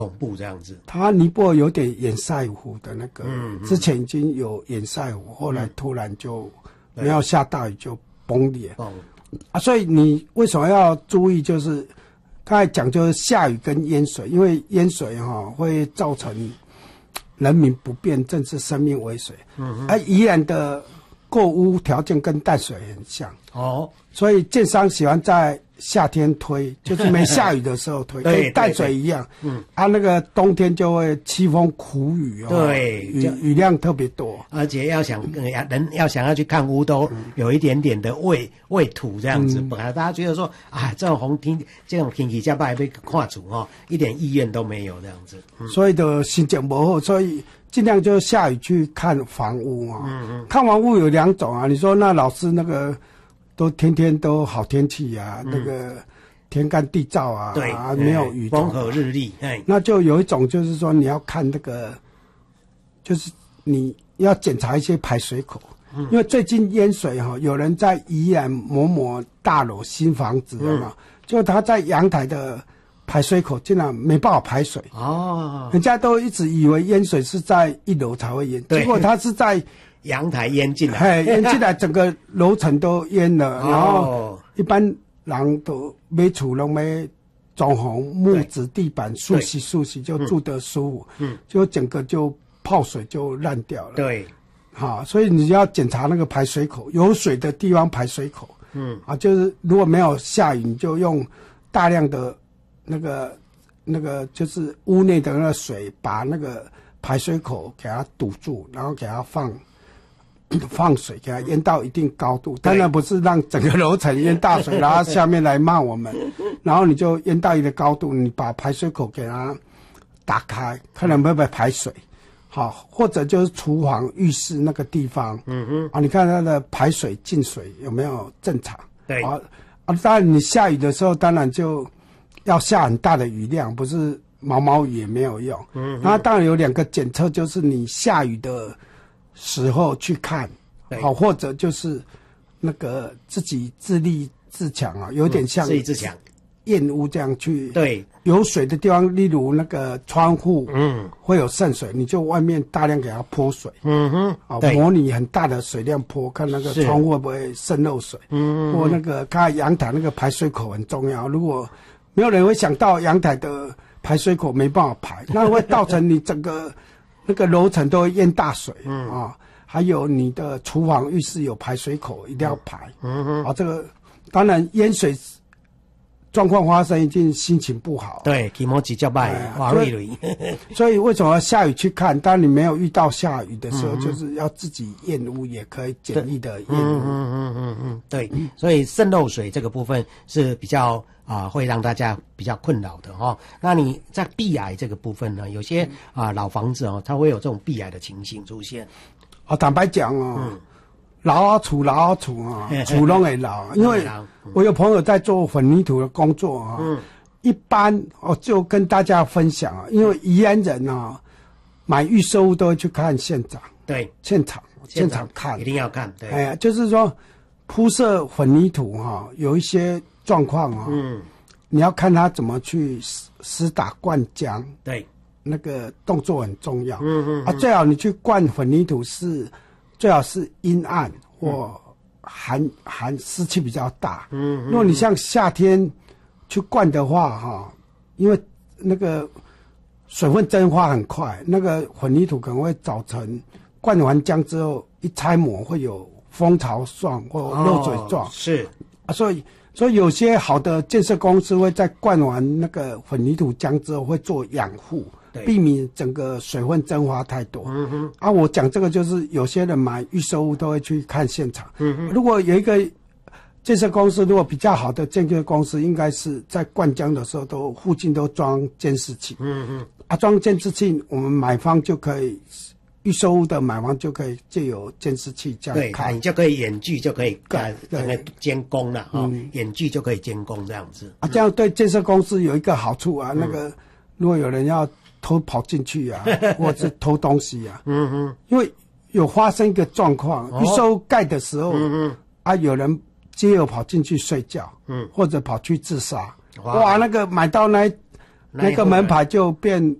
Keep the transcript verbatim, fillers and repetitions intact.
恐怖这样子。 它尼泊尔有点堰塞湖的那个， 嗯嗯、 之前已经有堰塞湖，后来突然就没有下大雨就崩裂。 嗯、 啊，所以你为什么要注意？就是刚才讲就是下雨跟淹水，因为淹水哈、哦、会造成人民不便，甚至生命危险。嗯，而宜兰的购屋条件跟淡水很像哦， 所以建商喜欢在夏天推，就是没下雨的时候推，跟淡水一样。嗯，啊，那个冬天就会凄风苦雨哦， 对， 雨雨量特别多， 而且要想人要想要去看屋，都有一点点的畏畏土这样子，本来、嗯、大家觉得说啊，这种红天这种天气下摆被看厝哦，一点意愿都没有这样子。嗯、 所以的心情不好，所以尽量就下雨去看房屋啊。嗯嗯，看房屋有两种啊，你说那老师那个。都天天都好天气啊，嗯、那个天干地燥啊， 对， 啊没有雨， 风和日丽。 那就有一种就是说你要看那个，就是你要检查一些排水口，嗯、因为最近淹水哈，有人在宜兰某某大楼新房子嘛，嗯、就他在阳台的排水口竟然没办法排水哦，人家都一直以为淹水是在一楼才会淹，结果他是在。 阳台淹进来， 淹进来，整个楼层都淹了。然后一般人都买厝拢要装潢木质地板，梳洗梳洗就住得舒服。嗯，就整个就泡水就烂掉了。 对， 好，所以你要检查那个排水口，有水的地方排水口。嗯，啊，就是如果没有下雨，你就用大量的那个那个就是屋内的那个水，把那个排水口给它堵住，然后给它放。放水给它淹到一定高度，当然不是让整个楼层淹大水，然后下面来骂我们，然后你就淹到一个高度，你把排水口给它打开，看能不能排水，好，或者就是厨房、浴室那个地方，嗯哼，啊，你看它的排水进水有没有正常？ 对， 啊，啊，当然你下雨的时候，当然就要下很大的雨量，不是毛毛雨也没有用，嗯，那当然有两个检测，就是你下雨的。时候去看，好，或者就是那个自己自立自强啊，有点像自立自强燕屋这样去。 对， 有水的地方，例如那个窗户，嗯，会有渗水，你就外面大量给它泼水，嗯哼，啊，模拟很大的水量泼，看那个窗户会不会渗漏水，嗯，或那个看阳台那个排水口很重要，如果没有人会想到阳台的排水口没办法排，那会造成你整个。那个楼层都会淹大水，嗯啊，还有你的厨房、浴室有排水口，一定要排，嗯哼，啊，这个当然淹水状况发生，一定心情不好， 对，気持ち就坏，哇累累。 所以为什么要下雨去看？当你没有遇到下雨的时候，嗯、就是要自己验屋，也可以简易的验屋。 嗯嗯嗯嗯嗯，对，所以渗漏水这个部分是比较啊、呃、会让大家比较困扰的哈、哦。那你在壁癌这个部分呢，有些啊、呃、老房子哦，它会有这种壁癌的情形出现。 哦，坦白讲哦。嗯老啊厝老啊厝啊，厝拢会老，因为我有朋友在做混凝土的工作啊。嗯，一般我就跟大家分享啊，因为宜安人啊，买预售屋都会去看现场， 对， 现场现场看， 一定要看，对。 哎呀，就是说铺设混凝土哈、啊，有一些状况啊，嗯，你要看他怎么去施打灌浆， 对， 那个动作很重要。嗯嗯啊，最好你去灌混凝土是。最好是阴暗或寒寒湿气比较大。嗯，如果你像夏天去灌的话，哈，因为那个水分蒸发很快，那个混凝土可能会造成灌完浆之后一拆模会有蜂巢状或漏水状。哦、 是啊，所以所以有些好的建设公司会在灌完那个混凝土浆之后会做养护。避免整个水分蒸发太多。嗯哼。啊，我讲这个就是有些人买预售屋都会去看现场。嗯哼。如果有一个建设公司，如果比较好的建设公司，应该是在灌浆的时候都附近都装监视器。嗯哼。啊，装监视器，我们买方就可以预售屋的买方就可以借由监视器这样看， 对，你就可以远距就可以看整个监工了啊，远距就可以监工这样子。 啊，这样对建设公司有一个好处啊，嗯、那个如果有人要偷跑进去啊，或者是偷东西啊，嗯嗯，因为有发生一个状况，预售盖的时候，嗯嗯，啊，有人接有跑进去睡觉，嗯，或者跑去自杀，哇，哇那个买到那那个门牌就变